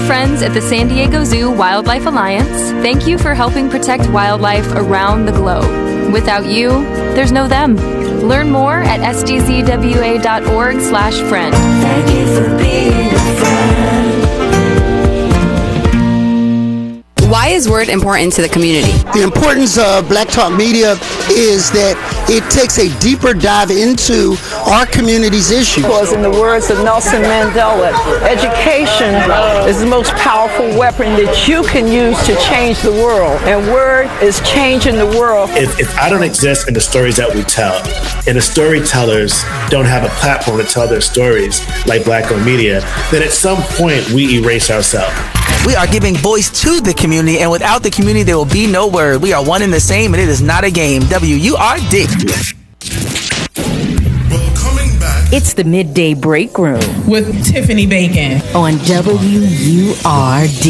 friends at the San Diego Zoo Wildlife Alliance, thank you for helping protect wildlife around the globe. Without you, there's no them. Learn more at sdcwa.org/friend. Thank you for being a friend. Why is Word important to the community? The importance of Black Talk Media is that it takes a deeper dive into our community's issues. Because in the words of Nelson Mandela, education is the most powerful weapon that you can use to change the world. And Word is changing the world. If I don't exist in the stories that we tell, and the storytellers don't have a platform to tell their stories like Black-owned media, then at some point we erase ourselves. We are giving voice to the community, and without the community, there will be no Word. We are one and the same, and it is not a game. WURD. Well, coming back. It's the Midday Break Room with Tiffany Bacon on WURD.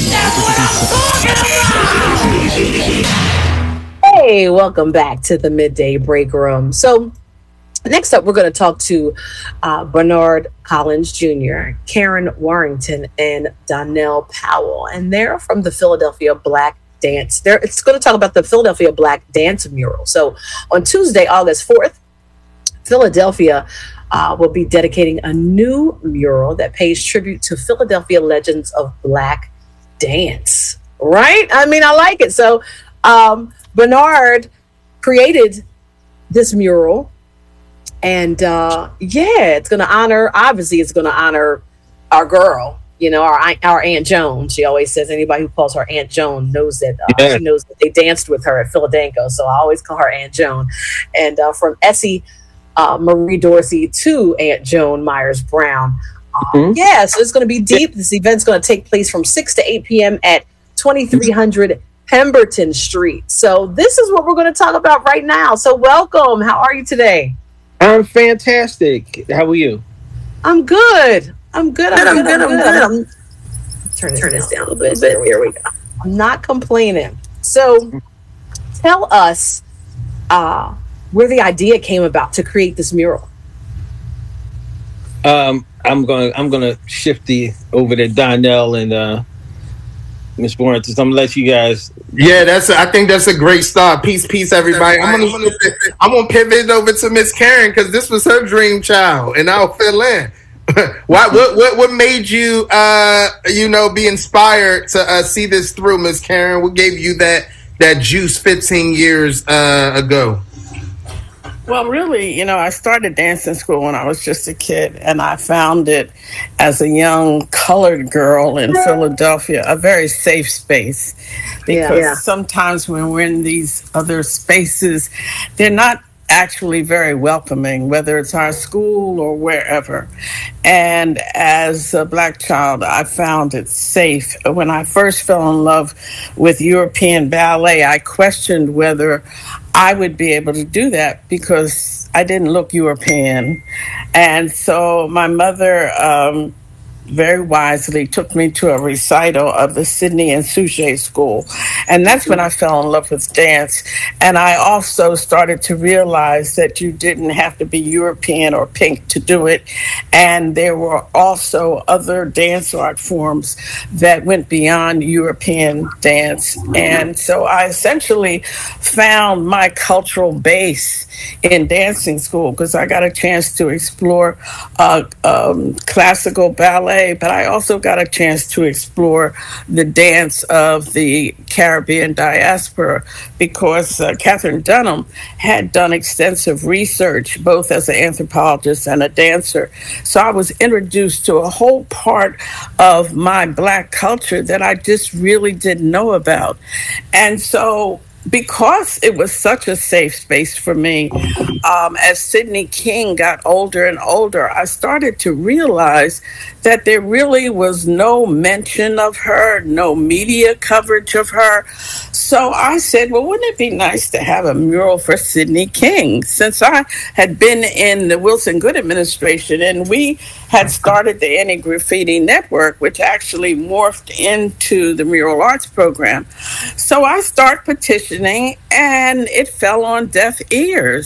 Hey, welcome back to the Midday Break Room. So, next up, we're going to talk to Bernard Collins Jr., Karen Warrington, and Donnell Powell. And they're from the Philadelphia Black Dance. It's going to talk about the Philadelphia Black Dance Mural. So on Tuesday, August 4th, Philadelphia will be dedicating a new mural that pays tribute to Philadelphia legends of Black dance. Right? I mean, I like it. So Bernard created this mural. And it's going to honor our girl, our Aunt Joan. She always says anybody who calls her Aunt Joan knows that she knows that they danced with her at Philadelphia. So I always call her Aunt Joan. And from Essie Marie Dorsey to Aunt Joan Myers Brown. So it's going to be deep. This event's going to take place from 6 to 8 p.m. at 2300 Pemberton Street. So this is what we're going to talk about right now. So welcome. How are you today? I'm fantastic. How are you? I'm good. I'm good. Turn this down a bit. Here we go. I'm not complaining. So tell us where the idea came about to create this mural. I'm gonna shift over to Donnell and Miss Warrington. I'm gonna let you guys. Yeah, I think that's a great start. Peace, everybody. I'm gonna pivot over to Miss Karen because this was her dream child, and I'll fill in. What made you be inspired to see this through, Miss Karen? What gave you that juice 15 years ago? Well, really, I started dancing school when I was just a kid, and I found it as a young colored girl in Philadelphia a very safe space because sometimes when we're in these other spaces, they're not actually very welcoming, whether it's our school or wherever. And as a Black child, I found it safe. When I first fell in love with European ballet, I questioned whether I would be able to do that because I didn't look European. And so my mother very wisely took me to a recital of the Sidney and Suchet School. And that's when I fell in love with dance. And I also started to realize that you didn't have to be European or pink to do it. And there were also other dance art forms that went beyond European dance. And so I essentially found my cultural base in dancing school because I got a chance to explore classical ballet, but I also got a chance to explore the dance of the Caribbean diaspora because Catherine Dunham had done extensive research both as an anthropologist and a dancer. So I was introduced to a whole part of my Black culture that I just really didn't know about. And so because it was such a safe space for me, as Sidney King got older and older, I started to realize that there really was no mention of her, no media coverage of her. So I said, well, wouldn't it be nice to have a mural for Sidney King? Since I had been in the Wilson Good administration and we had started the Anti-Graffiti Network, which actually morphed into the Mural Arts Program. So I started petitioning and it fell on deaf ears.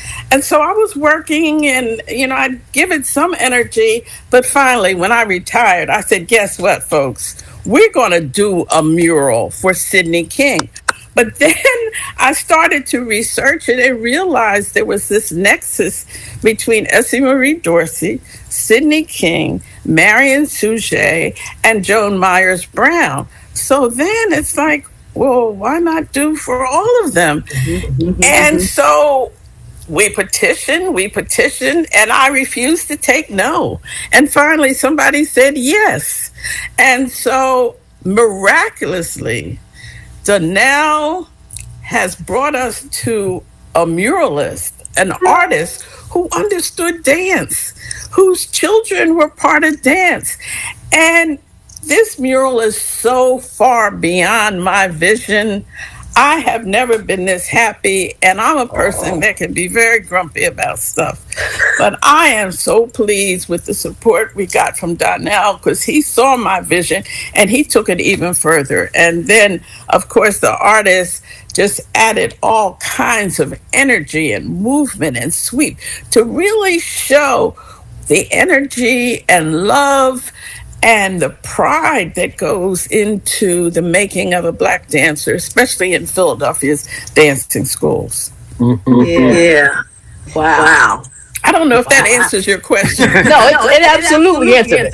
And so I was working and, I'd give it some energy. But finally, when I retired, I said, guess what, folks? We're going to do a mural for Sidney King. But then I started to research it and realized there was this nexus between Essie Marie Dorsey, Sidney King, Marion Sujet, and Joan Myers Brown. So then it's like, well, why not do for all of them? And so we petitioned, and I refused to take no. And finally, somebody said yes. And so miraculously, Donnell has brought us to a muralist, an artist who understood dance, whose children were part of dance. And this mural is so far beyond my vision. I have never been this happy, and I'm a person that can be very grumpy about stuff. But I am so pleased with the support we got from Donnell, because he saw my vision and he took it even further. And then, of course, the artists just added all kinds of energy and movement and sweep to really show the energy and love and the pride that goes into the making of a Black dancer, especially in Philadelphia's dancing schools. Yeah. Wow. I don't know if that answers your question. No, it absolutely answered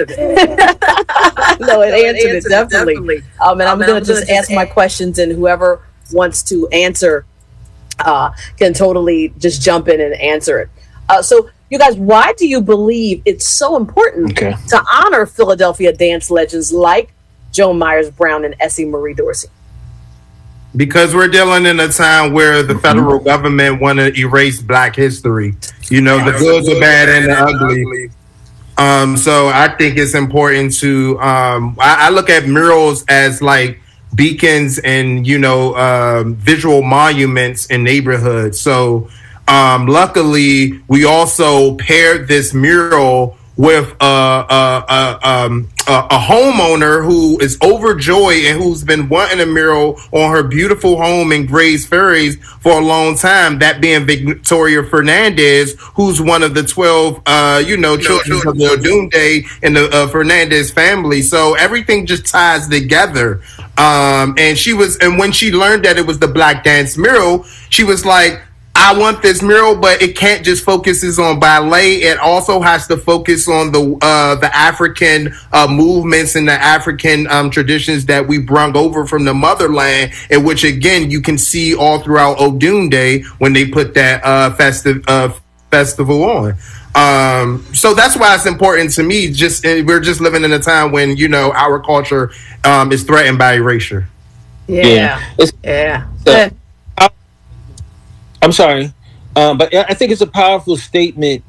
it. No, it answered it, definitely. And I'm going to just ask my questions, and whoever wants to answer can totally just jump in and answer it. So, you guys, why do you believe it's so important to honor Philadelphia dance legends like Joan Myers Brown and Essie Marie Dorsey? Because we're dealing in a time where the federal government want to erase Black history. The good, the bad, and the ugly. So I think it's important to. I look at murals as like beacons and visual monuments in neighborhoods. So. Luckily, we also paired this mural with a homeowner who is overjoyed and who's been wanting a mural on her beautiful home in Grays Ferries for a long time. That being Victoria Fernandez, who's one of the 12, children of the Doomday in the Fernandez family. So everything just ties together. And when she learned that it was the Black Dance mural, she was like, I want this mural, but it can't just focuses on ballet. It also has to focus on the African movements and the African traditions that we brung over from the motherland, in which again you can see all throughout Odunde when they put that festival on. So that's why it's important to me. We're just living in a time when our culture is threatened by erasure. Yeah. I'm sorry, but I think it's a powerful statement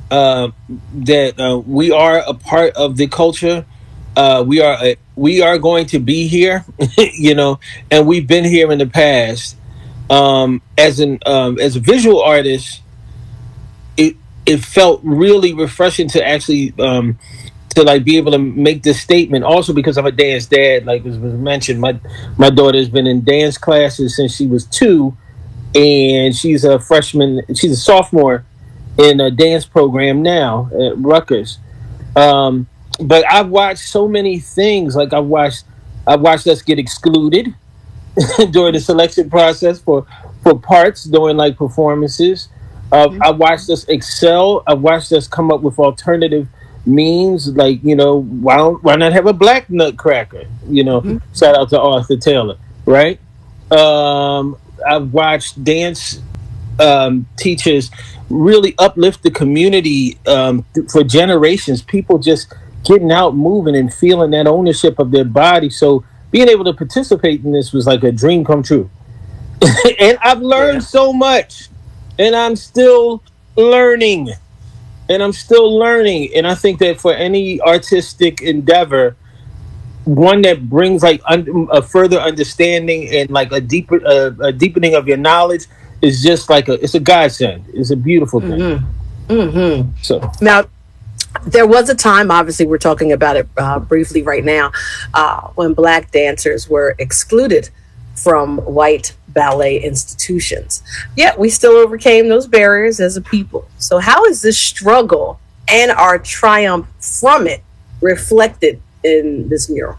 that we are a part of the culture. We are going to be here, and we've been here in the past. As a visual artist, it felt really refreshing to actually to be able to make this statement. Also because I'm a dance dad, like was mentioned, my daughter's been in dance classes since she was 2. And she's a sophomore in a dance program now at Rutgers. But I've watched so many things. Like I've watched us get excluded during the selection process for parts during performances. I watched us excel. I watched us come up with alternative means. Why not have a Black Nutcracker? Shout out to Arthur Taylor, right? I've watched dance teachers really uplift the community for generations. People just getting out, moving, and feeling that ownership of their body. So being able to participate in this was like a dream come true. And I've learned so much, and I'm still learning. And I think that for any artistic endeavor, one that brings a further understanding and a deepening of your knowledge is just it's a godsend. It's a beautiful thing. So now, there was a time, obviously we're talking about it briefly right now, when Black dancers were excluded from white ballet institutions. Yet we still overcame those barriers as a people. So how is this struggle and our triumph from it reflected in this mural?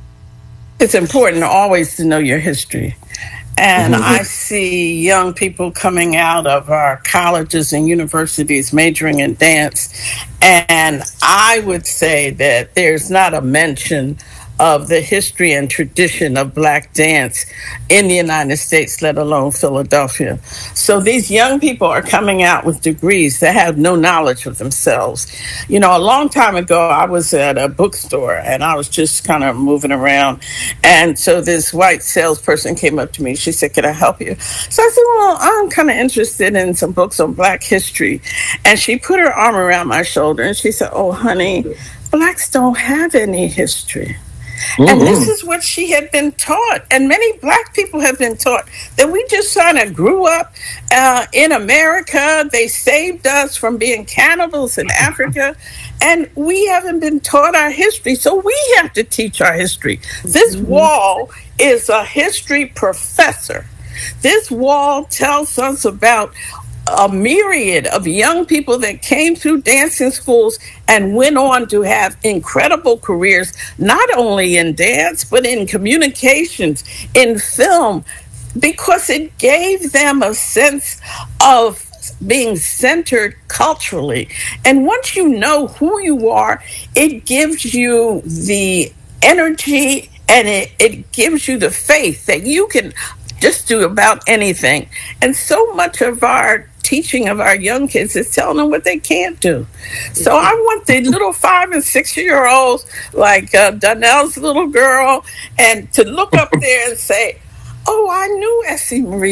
It's important always to know your history. And I see young people coming out of our colleges and universities majoring in dance. And I would say that there's not a mention of the history and tradition of Black dance in the United States, let alone Philadelphia. So these young people are coming out with degrees that have no knowledge of themselves. You know, a long time ago, I was at a bookstore and I was just kind of moving around. And so this white salesperson came up to me. She said, "Can I help you?" So I said, "Well, I'm kind of interested in some books on Black history." And she put her arm around my shoulder and she said, "Oh, honey, Blacks don't have any history." And this is what she had been taught. And many Black people have been taught that we just kind of grew up in America. They saved us from being cannibals in Africa. And we haven't been taught our history. So we have to teach our history. This wall is a history professor. This wall tells us about a myriad of young people that came through dancing schools and went on to have incredible careers, not only in dance, but in communications, in film, because it gave them a sense of being centered culturally. And once you know who you are, it gives you the energy and it gives you the faith that you can just do about anything. And so much of our teaching of our young kids is telling them what they can't do. So I want the little 5 and 6 year olds like Donnell's little girl and to look up there and say, "Oh, I knew Essie Marie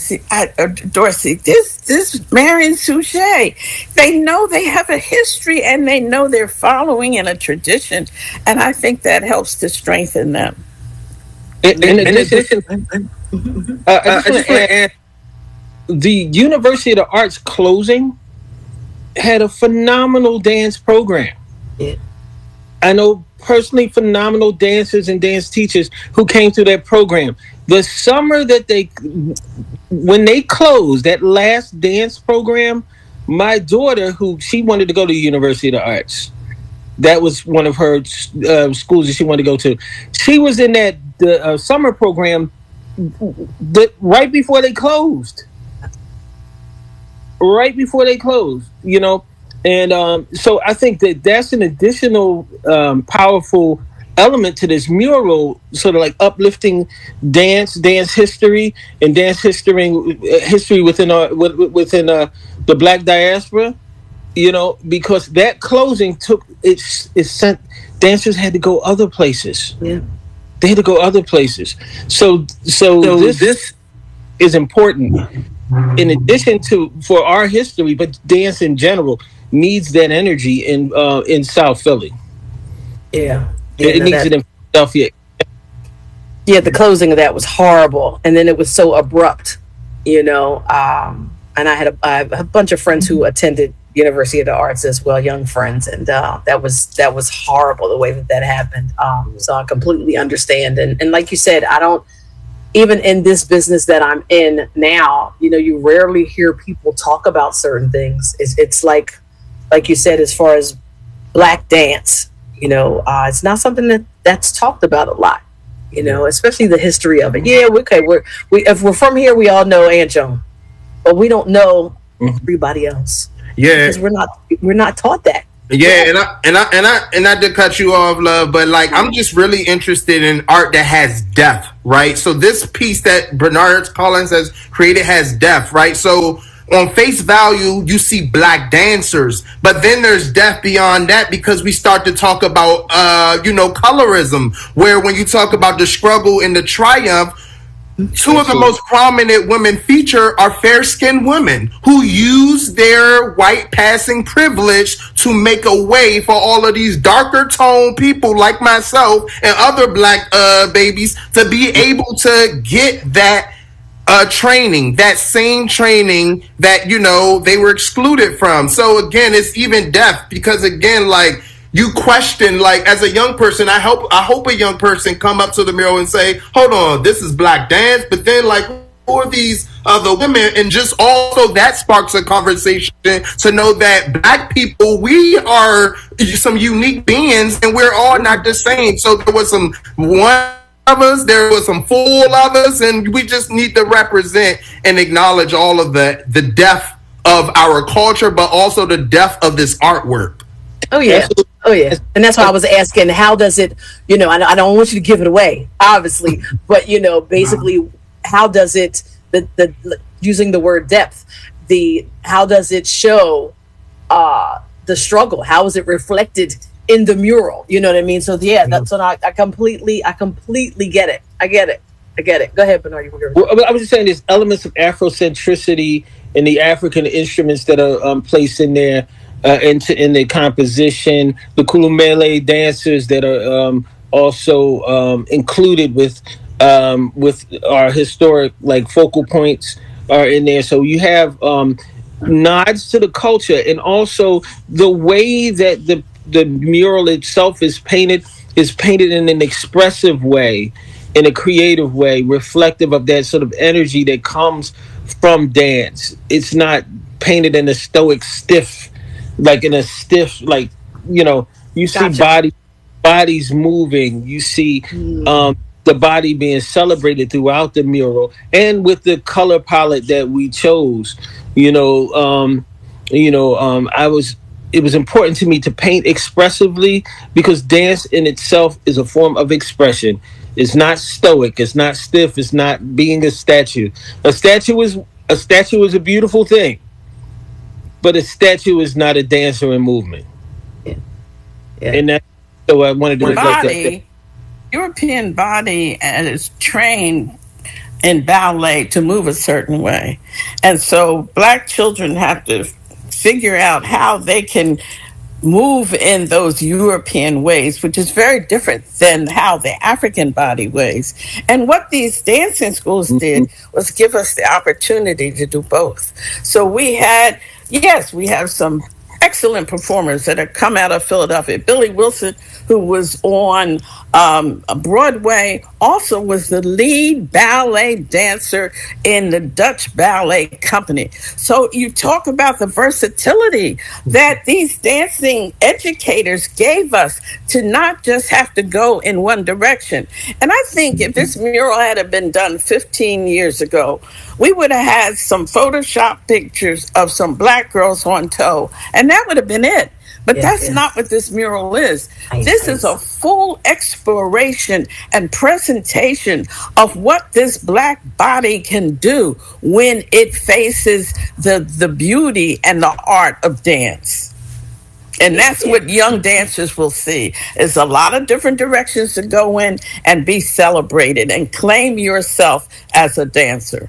Dorsey. This Marion Suchet." They know they have a history and they know they're following in a tradition. And I think that helps to strengthen them. In addition, I just want to add, the University of the Arts closing had a phenomenal dance program. Yeah. I know personally phenomenal dancers and dance teachers who came through that program. The summer that when they closed that last dance program, my daughter, she wanted to go to the University of the Arts. That was one of her schools that she wanted to go to. She was in the summer program right before they closed. Right before they closed, you know, and so I think that's an additional powerful element to this mural, sort of like uplifting dance history, and dance history within the Black diaspora, you know, because that closing it sent dancers had to go other places. Yeah, they had to go other places. So this is important. In addition to for our history, but dance in general needs that energy in South Philly. Yeah, it needs it in Philadelphia. Yeah, the closing of that was horrible, and then it was so abrupt, you know. And I had a bunch of friends who attended University of the Arts as well, young friends, and that was horrible the way that happened. So I completely understand, and like you said, I don't. Even in this business that I'm in now, you know, you rarely hear people talk about certain things. It's like you said, as far as Black dance, you know, it's not something that's talked about a lot, you know, especially the history of it. Yeah, if we're from here, we all know Aunt Joan, but we don't know everybody else. Yeah, because we're not taught that. Yeah, and I did cut you off, love, but like I'm just really interested in art that has depth, right? So this piece that Bernard Collins has created has depth, right? So on face value, you see Black dancers, but then there's depth beyond that because we start to talk about colorism, where when you talk about the struggle and the triumph, two of the most prominent women featured are fair-skinned women who use their white passing privilege to make a way for all of these darker toned people like myself and other Black babies to be able to get that training, that same training that, you know, they were excluded from. So again, it's even depth because again, like, you question, like, as a young person, I hope a young person come up to the mural and say, hold on, this is Black dance, but then, like, who are these other women? And just also that sparks a conversation to know that Black people, we are some unique beings and we're all not the same. So there was some one of us, there was some full of us, and we just need to represent and acknowledge all of the depth of our culture, but also the depth of this artwork. Oh yeah. Oh yeah. And that's why I was asking, how does it, you know, I don't want you to give it away, obviously, but you know, basically, how does it, the using the word depth, how does it show the struggle? How is it reflected in the mural? You know what I mean? So yeah, that's what I completely get it. I get it. Go ahead, Bernard. Well, I was just saying there's elements of Afrocentricity in the African instruments that are placed in there, in the composition, the Kulumele dancers that are also included with our historic, like, focal points are in there. So you have nods to the culture, and also the way that the mural itself is painted in an expressive way, in a creative way, reflective of that sort of energy that comes from dance. It's not painted in a stoic, stiff, like, you know, you see bodies moving, you see the body being celebrated throughout the mural, and with the color palette that we chose. It was important to me to paint expressively, because dance in itself is a form of expression. It's not stoic, it's not stiff, it's not being a statue. A statue is a beautiful thing, but a statue is not a dancer in movement. Yeah. And that's so I wanted to reflect that. European body is trained in ballet to move a certain way. And so Black children have to figure out how they can move in those European ways, which is very different than how the African body ways. And what these dancing schools did was give us the opportunity to do both. So we have some excellent performers that have come out of Philadelphia. Billy Wilson, who was on Broadway, also was the lead ballet dancer in the Dutch Ballet Company. So you talk about the versatility that these dancing educators gave us to not just have to go in one direction. And I think if this mural had been done 15 years ago, we would have had some Photoshop pictures of some Black girls on tow, and that would have been it. But that's not what this mural is. This is a full exploration and presentation of what this Black body can do when it faces the beauty and the art of dance. And that's what young dancers will see, is a lot of different directions to go in and be celebrated and claim yourself as a dancer.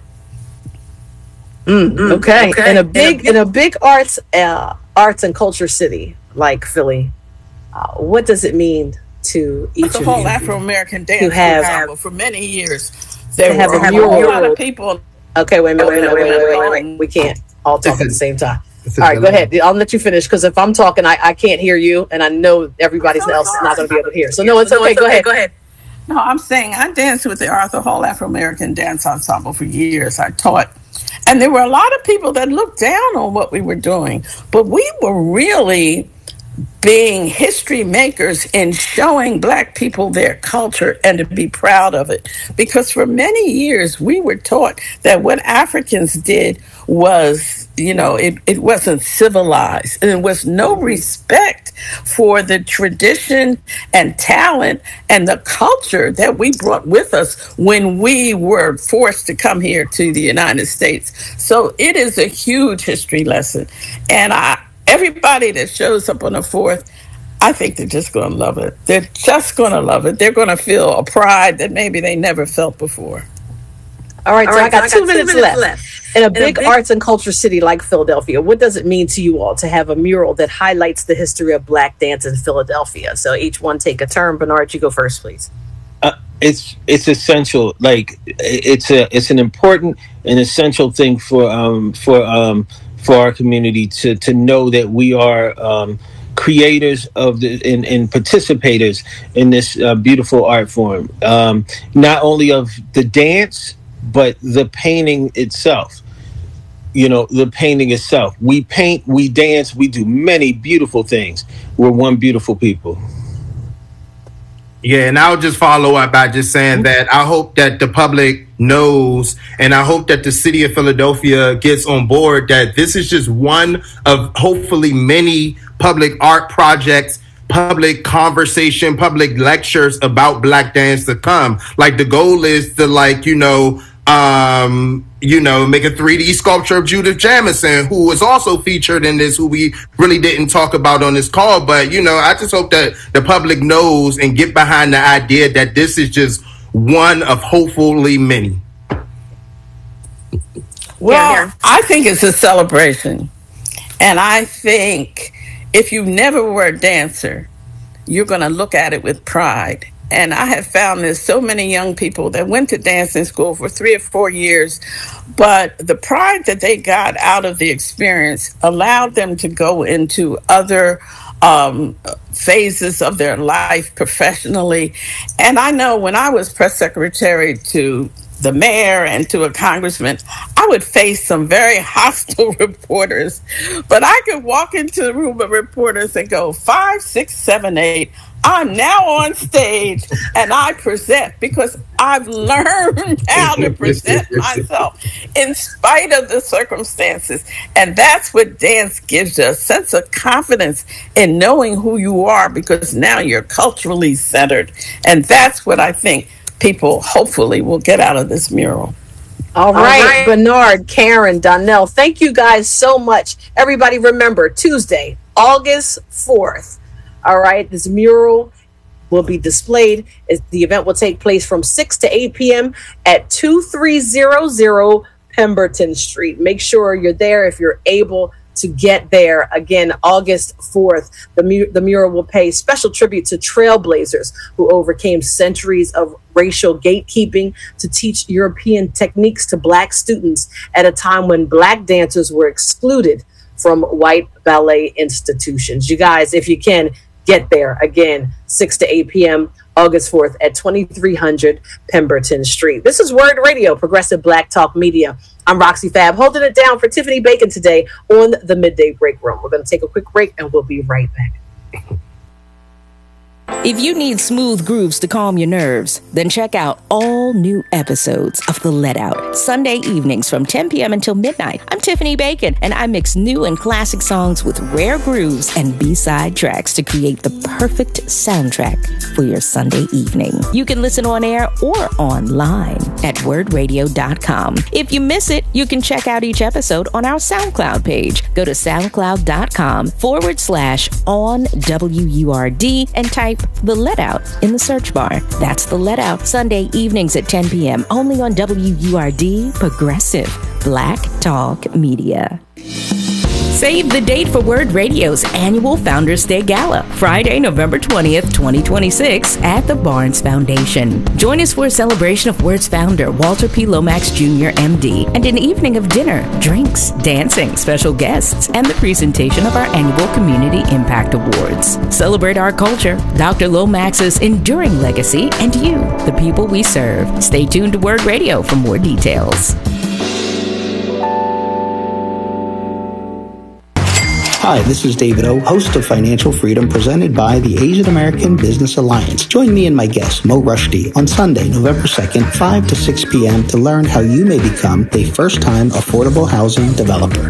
Okay. In a big arts and culture city like Philly, what does it mean to each the of whole you Afro-American dance to have ensemble for many years? There have were a a mural. whole lot of people. Okay, wait a minute. We can't all talk at the same time. All right, go ahead. I'll let you finish, because if I'm talking, I can't hear you, and I know everybody else is not going to be able to hear. So no, it's okay. Go ahead. No, I'm saying I danced with the Arthur Hall Afro-American Dance Ensemble for years. I taught. And there were a lot of people that looked down on what we were doing. But we were really being history makers in showing Black people their culture and to be proud of it. Because for many years, we were taught that what Africans did was, it wasn't civilized. And there was no respect for the tradition and talent and the culture that we brought with us when we were forced to come here to the United States. So it is a huge history lesson. And everybody that shows up on the 4th, I think they're just going to love it. They're just going to love it. They're going to feel a pride that maybe they never felt before. All right, so I got 2 minutes left. In a big arts and culture city like Philadelphia, what does it mean to you all to have a mural that highlights the history of Black dance in Philadelphia? So each one take a turn. Bernard, you go first, please. It's essential. Like, it's an important and essential thing for our community to know that we are creators of and participators in this beautiful art form. Not only of the dance, but the painting itself. The painting itself. We paint, we dance, we do many beautiful things. We're one beautiful people. Yeah, and I'll just follow up by just saying that I hope that the public knows, and I hope that the city of Philadelphia gets on board that this is just one of hopefully many public art projects, public conversation, public lectures about Black dance to come. Like, the goal is to, make a 3D sculpture of Judith Jamison, who was also featured in this, who we really didn't talk about on this call. But, I just hope that the public knows and get behind the idea that this is just one of hopefully many. Well, I think it's a celebration. And I think if you never were a dancer, you're going to look at it with pride. And I have found there's so many young people that went to dancing school for 3 or 4 years, but the pride that they got out of the experience allowed them to go into other phases of their life professionally. And I know when I was press secretary to the mayor and to a congressman, I would face some very hostile reporters, but I could walk into the room of reporters and go 5, 6, 7, 8. I'm now on stage and I present because I've learned how to present myself in spite of the circumstances. And that's what dance gives you, a sense of confidence in knowing who you are, because now you're culturally centered. And that's what I think people hopefully will get out of this mural. All right, Bernard, Karen, Donnell, thank you guys so much. Everybody remember, Tuesday, August 4th. All right, this mural will be displayed. The event will take place from 6 to 8 p.m. at 2300 Pemberton Street. Make sure you're there if you're able to get there. Again, August 4th, the mural will pay special tribute to trailblazers who overcame centuries of racial gatekeeping to teach European techniques to Black students at a time when Black dancers were excluded from white ballet institutions. You guys, if you can, get there. Again, 6 to 8 p.m., August 4th at 2300 Pemberton Street. This is Word Radio, Progressive Black Talk Media. I'm Roxy Fab, holding it down for Tiffany Bacon today on the Midday Break Room. We're going to take a quick break and we'll be right back. If you need smooth grooves to calm your nerves, then check out all new episodes of The Let Out, Sunday evenings from 10 p.m. until midnight. I'm Tiffany Bacon, and I mix new and classic songs with rare grooves and B-side tracks to create the perfect soundtrack for your Sunday evening. You can listen on air or online at wordradio.com. If you miss it, you can check out each episode on our SoundCloud page. Go to soundcloud.com/on-WURD and type The Let Out in the search bar. That's The Let Out, Sunday evenings at 10 p.m. only on WURD, Progressive Black Talk Media. Save the date for Word Radio's annual Founders Day Gala, Friday, November 20th, 2026, at the Barnes Foundation. Join us for a celebration of Word's founder, Walter P. Lomax Jr., MD, and an evening of dinner, drinks, dancing, special guests, and the presentation of our annual Community Impact Awards. Celebrate our culture, Dr. Lomax's enduring legacy, and you, the people we serve. Stay tuned to Word Radio for more details. Hi, this is David O, host of Financial Freedom, presented by the Asian American Business Alliance. Join me and my guest, Mo Rushdie, on Sunday, November 2nd, 5 to 6 p.m. to learn how you may become a first-time affordable housing developer.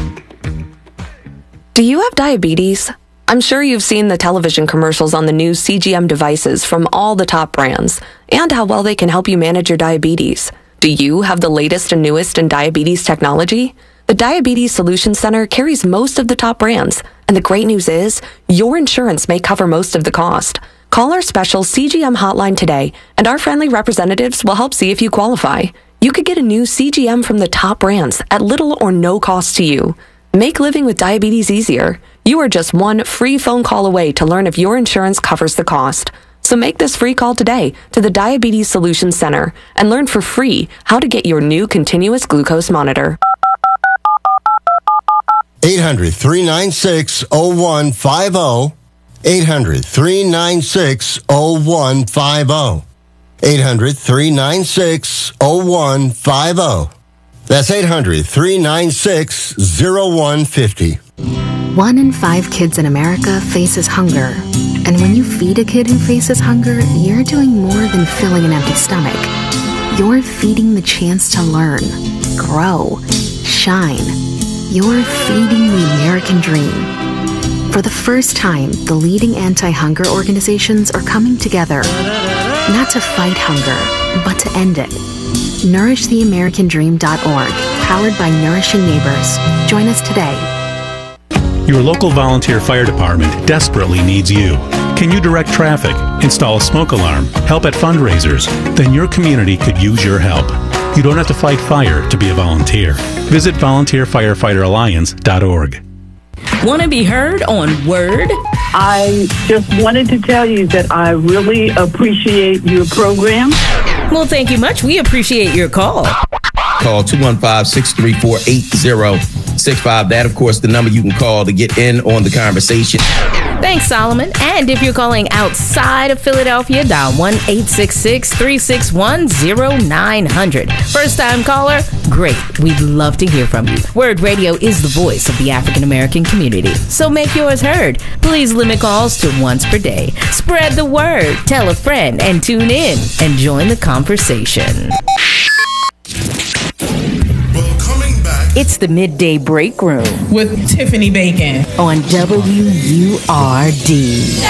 Do you have diabetes? I'm sure you've seen the television commercials on the new CGM devices from all the top brands and how well they can help you manage your diabetes. Do you have the latest and newest in diabetes technology? The Diabetes Solutions Center carries most of the top brands, and the great news is your insurance may cover most of the cost. Call our special CGM hotline today, and our friendly representatives will help see if you qualify. You could get a new CGM from the top brands at little or no cost to you. Make living with diabetes easier. You are just one free phone call away to learn if your insurance covers the cost. So make this free call today to the Diabetes Solutions Center and learn for free how to get your new continuous glucose monitor. 800-396-0150. 800-396-0150. 800-396-0150. That's 800-396-0150. 1 in 5 kids in America faces hunger. And when you feed a kid who faces hunger, you're doing more than filling an empty stomach. You're feeding the chance to learn, grow, shine. You're feeding the American dream. For the first time, the leading anti-hunger organizations are coming together, not to fight hunger, but to end it. NourishTheAmericanDream.org, powered by Nourishing Neighbors. Join us today. Your local volunteer fire department desperately needs you. Can you direct traffic, install a smoke alarm, help at fundraisers? Then your community could use your help. You don't have to fight fire to be a volunteer. Visit volunteerfirefighteralliance.org. Want to be heard on Word? I just wanted to tell you that I really appreciate your program. Well, thank you much. We appreciate your call. Call 215-634-8065. That, of course, the number you can call to get in on the conversation. Thanks, Solomon. And if you're calling outside of Philadelphia, dial 1-866-361-0900. First-time caller? Great. We'd love to hear from you. Word Radio is the voice of the African-American community. So make yours heard. Please limit calls to once per day. Spread the word. Tell a friend and tune in and join the conversation. It's the Midday Break Room with Tiffany Bacon on WURD.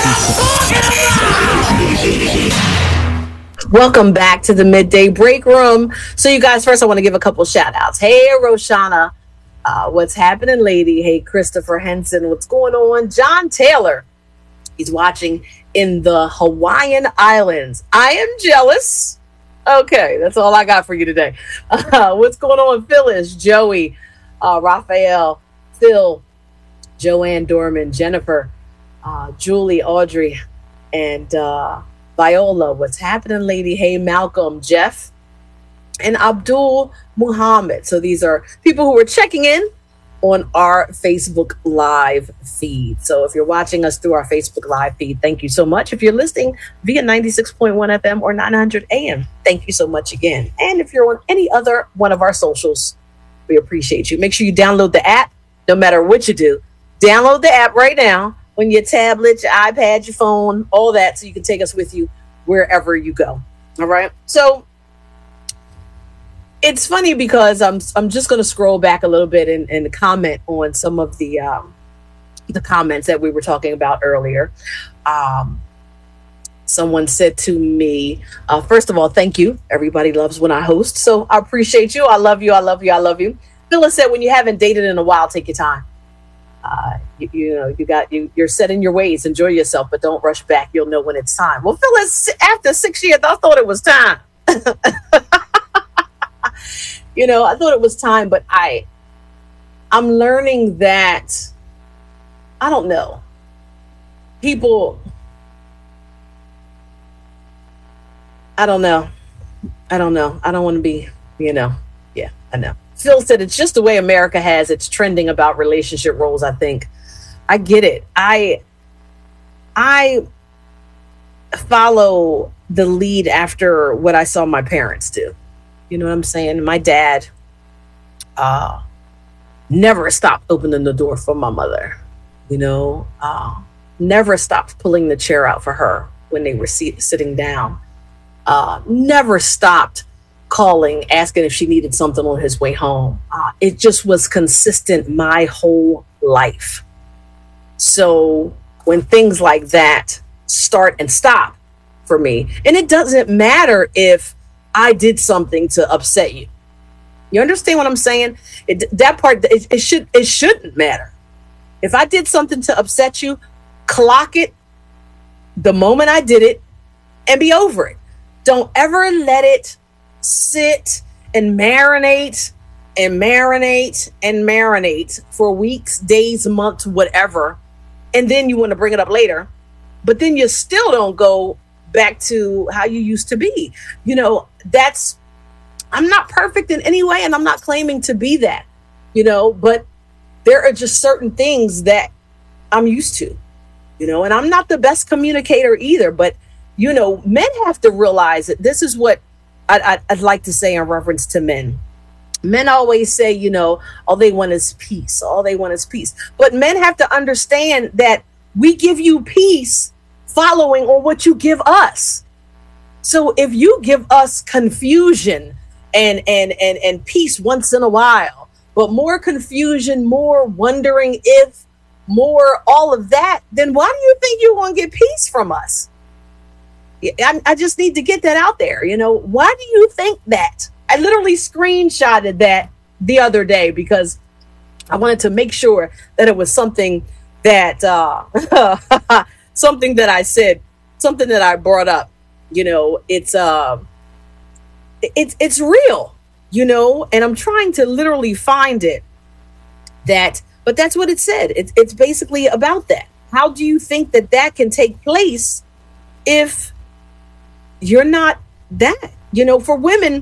Welcome back to the Midday Break Room. So you guys, first I want to give a couple shout outs. Hey, Roshana, what's happening, lady? Hey, Christopher Henson, what's going on? John Taylor, he's watching in the Hawaiian Islands. I am jealous. Okay, that's all I got for you today. What's going on? Phyllis, Joey, Raphael, Phil, Joanne Dorman, Jennifer, Julie, Audrey, and Viola. What's happening, lady? Hey, Malcolm, Jeff, and Abdul Muhammad. So these are people who are checking in on our Facebook Live feed. So if you're watching us through our Facebook Live feed, thank you so much. If you're listening via 96.1 FM or 900 AM, thank you so much again. And if you're on any other one of our socials, we appreciate you. Make sure you download the app, no matter what you do. Download the app right now on your tablet, your iPad, your phone, all that, so you can take us with you wherever you go. All right. So it's funny because I'm just going to scroll back a little bit and comment on some of the comments that we were talking about earlier. Someone said to me, first of all, thank you. Everybody loves when I host, so I appreciate you. I love you. I love you. I love you. Phyllis said, when you haven't dated in a while, take your time. You're set in your ways. Enjoy yourself, but don't rush back. You'll know when it's time. Well, Phyllis, after 6 years, I thought it was time. I thought it was time, but I'm learning that, I don't know, people, I don't know. I don't want to be, yeah, I know. Phil said it's just the way America has its trending about relationship roles, I think. I get it. I follow the lead after what I saw my parents do. You know what I'm saying? My dad never stopped opening the door for my mother. Never stopped pulling the chair out for her when they were sitting down. Never stopped calling, asking if she needed something on his way home. It just was consistent my whole life. So when things like that start and stop for me, and it doesn't matter if I did something to upset you. You understand what I'm saying? It shouldn't matter. If I did something to upset you, clock it the moment I did it and be over it. Don't ever let it sit and marinate for weeks, days, months, whatever. And then you want to bring it up later, but then you still don't go back to how you used to be. I'm not perfect in any way, and I'm not claiming to be that, but there are just certain things that I'm used to, and I'm not the best communicator either, but, men have to realize that this is what I'd like to say in reference to men. Men always say, all they want is peace. All they want is peace. But men have to understand that we give you peace following on what you give us. So if you give us confusion and peace once in a while, but more confusion, more wondering if, more all of that, then why do you think you're going to get peace from us? I just need to get that out there. Why do you think that? I literally screenshotted that the other day because I wanted to make sure that it was something that something that I said, something that I brought up. It's real, and I'm trying to literally find it. But that's what it said. It's basically about that. How do you think that can take place if you're not that? For women,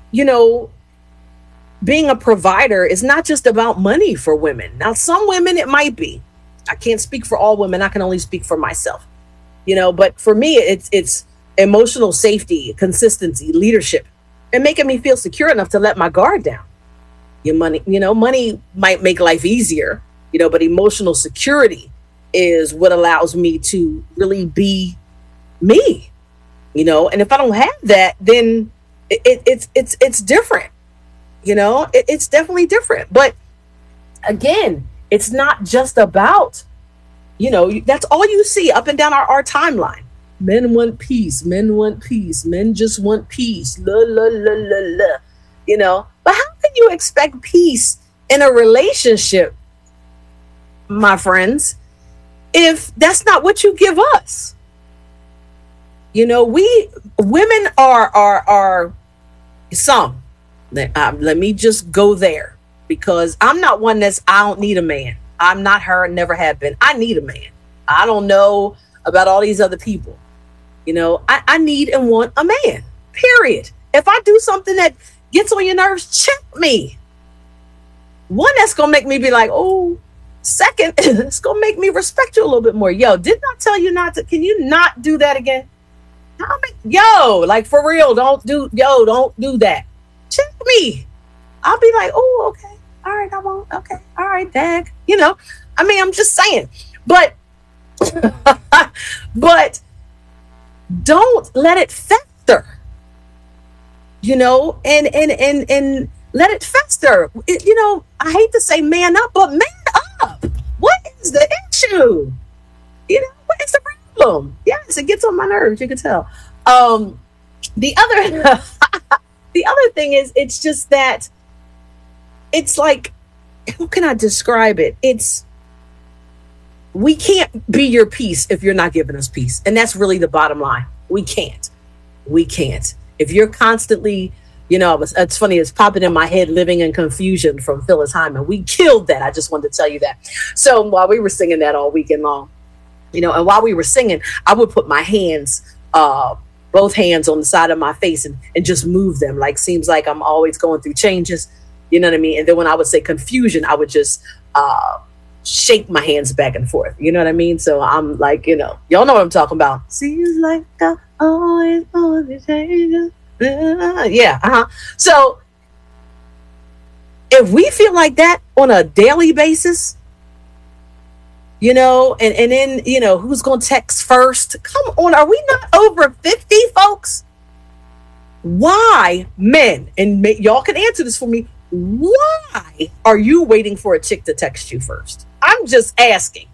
being a provider is not just about money for women. Now, some women it might be. I can't speak for all women. I can only speak for myself. But for me, it's emotional safety, consistency, leadership, and making me feel secure enough to let my guard down. Money might make life easier, but emotional security is what allows me to really be me, and if I don't have that, then it's different, it's definitely different. But again, it's not just about, that's all you see up and down our timeline. Men want peace. Men want peace. Men just want peace. La, la, la, la, la. But how can you expect peace in a relationship, my friends, if that's not what you give us? We women are some. Let me just go there, because I'm not one I don't need a man. I'm not her, never have been. I need a man. I don't know about all these other people. I need and want a man, period. If I do something that gets on your nerves, check me. One, that's going to make me be like, oh. Second, it's going to make me respect you a little bit more. Yo, didn't I tell you not to? Can you not do that again? Like for real, don't do that. Check me. I'll be like, oh, okay. All right, I won't. Okay. All right, Dag. I'm just saying. But don't let it fester. And let it fester. I hate to say man up, but man up. What is the issue? What is the problem? Yes, it gets on my nerves. You can tell. The other thing is, it's just that it's like, how can I describe it? We can't be your peace if you're not giving us peace. And that's really the bottom line. We can't. If you're constantly, it's funny, it's popping in my head, Living in Confusion from Phyllis Hyman. We killed that. I just wanted to tell you that. So while we were singing that all weekend long, and while we were singing, I would put my hands, both hands on the side of my face and just move them. Like, seems like I'm always going through changes. You know what I mean? And then when I would say confusion, I would just shake my hands back and forth. You know what I mean? So I'm like, y'all know what I'm talking about. Seems like I always want to change. Yeah. So if we feel like that on a daily basis, and then, who's going to text first? Come on. Are we not over 50, folks? Why, men, and y'all can answer this for me. Why are you waiting for a chick to text you first? I'm just asking.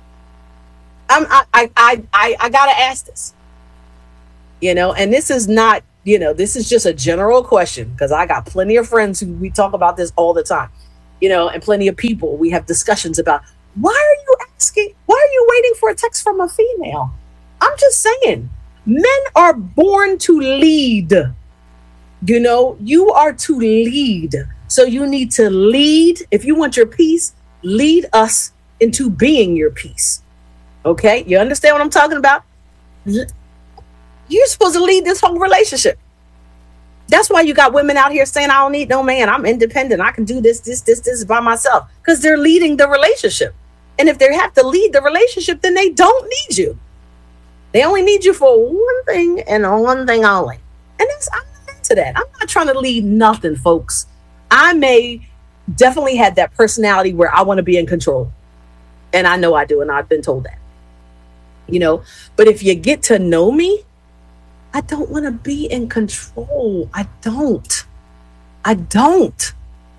I gotta ask this. And this is not, this is just a general question, because I got plenty of friends who we talk about this all the time, and plenty of people we have discussions about. Why are you asking? Why are you waiting for a text from a female? I'm just saying, men are born to lead. You are to lead. So you need to lead. If you want your peace, lead us into being your peace. Okay? You understand what I'm talking about? You're supposed to lead this whole relationship. That's why you got women out here saying, I don't need no man. I'm independent. I can do this by myself. Because they're leading the relationship. And if they have to lead the relationship, then they don't need you. They only need you for one thing and one thing only. And I'm not into that. I'm not trying to lead nothing, folks. I may definitely have that personality where I want to be in control. And I know I do. And I've been told that. But if you get to know me, I don't want to be in control. I don't. I don't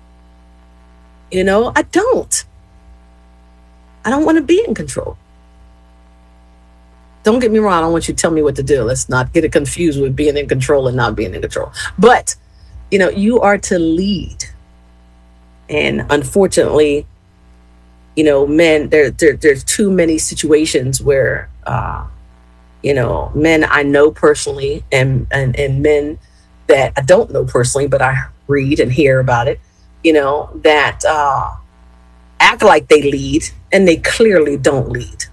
want to be in control. Don't get me wrong. I don't want you to tell me what to do. Let's not get it confused with being in control and not being in control. But, you are to lead. And unfortunately, men, there's too many situations where, men I know personally and men that I don't know personally, but I read and hear about it, that act like they lead and they clearly don't lead.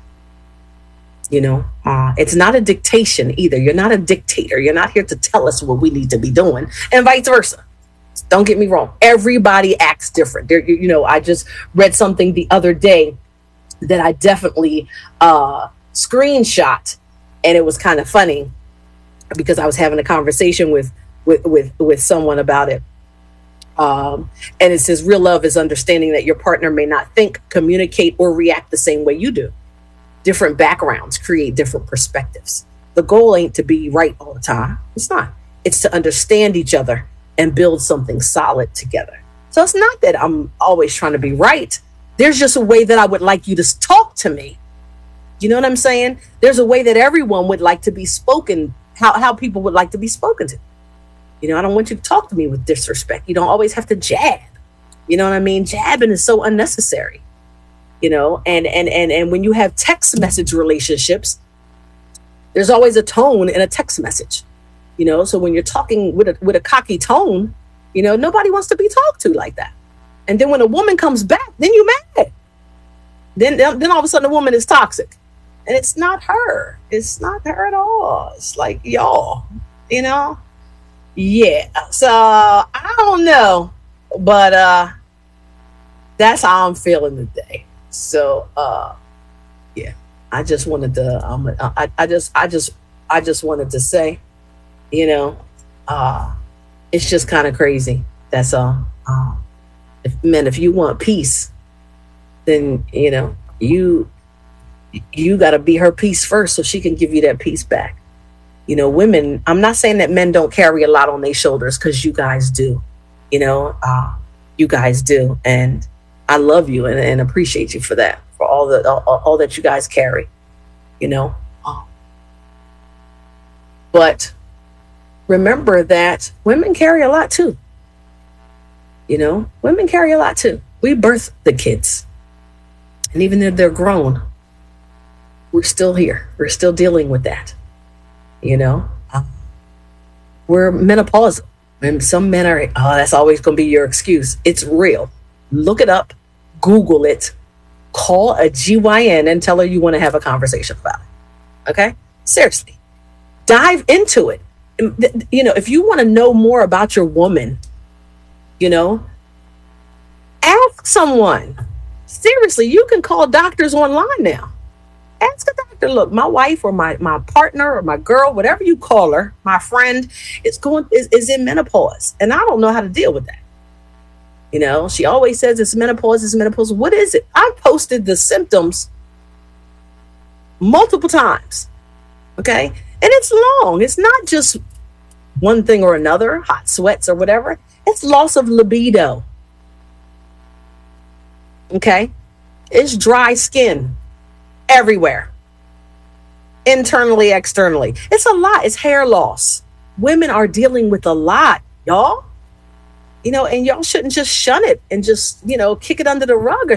It's not a dictation either. You're not a dictator. You're not here to tell us what we need to be doing, and vice versa. Don't get me wrong. Everybody acts different. I just read something the other day that I definitely screenshot. And it was kind of funny because I was having a conversation with someone about it. And it says, real love is understanding that your partner may not think, communicate, or react the same way you do. Different backgrounds create different perspectives. The goal ain't to be right all the time. It's not. It's to understand each other and build something solid together. So it's not that I'm always trying to be right. There's just a way that I would like you to talk to me. You know what I'm saying? There's a way that everyone would like to be spoken, how people would like to be spoken to. I don't want you to talk to me with disrespect. You don't always have to jab. You know what I mean? Jabbing is so unnecessary. And when you have text message relationships, there's always a tone in a text message. So when you're talking with a cocky tone, nobody wants to be talked to like that. And then when a woman comes back, then you're mad. Then all of a sudden the woman is toxic. And it's not her. It's not her at all. It's like y'all, Yeah. So I don't know. But that's how I'm feeling today. So yeah. I just wanted to I just wanted to say, it's just kind of crazy. That's all. If you want peace, then you got to be her peace first so she can give you that peace back. Women, I'm not saying that men don't carry a lot on their shoulders, because you guys do. You guys do, and I love you and appreciate you for that, for all that you guys carry. But remember that women carry a lot too. Women carry a lot too. We birth the kids. And even if they're grown, we're still here. We're still dealing with that. We're menopausal. And some men are, that's always going to be your excuse. It's real. Look it up. Google it. Call a GYN and tell her you want to have a conversation about it. Okay? Seriously. Dive into it. If you want to know more about your woman, ask someone. Seriously, you can call doctors online now. Ask a doctor, look, my wife or my partner or my girl, whatever you call her, my friend, is in menopause. And I don't know how to deal with that. She always says it's menopause, it's menopause. What is it? I've posted the symptoms multiple times. Okay? And it's long. It's not just one thing or another, hot sweats or whatever. It's loss of libido. Okay? It's dry skin everywhere. Internally, externally. It's a lot. It's hair loss. Women are dealing with a lot, y'all. And y'all shouldn't just shun it and just, kick it under the rug or